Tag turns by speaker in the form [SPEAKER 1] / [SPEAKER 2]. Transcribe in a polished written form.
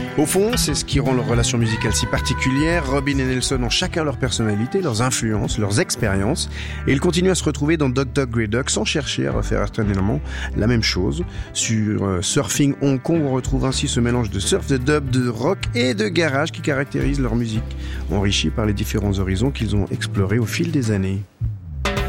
[SPEAKER 1] Au fond, c'est ce qui rend leur relation musicale si particulière. Robin et Nelson ont chacun leur personnalité, leurs influences, leurs expériences. Et ils continuent à se retrouver dans Dog Dog Grey Duck sans chercher à refaire éternellement la même chose. Sur Surfing Hong Kong, on retrouve ainsi ce mélange de surf, de dub, de rock et de garage qui caractérise leur musique, enrichie par les différents horizons qu'ils ont explorés au fil des années.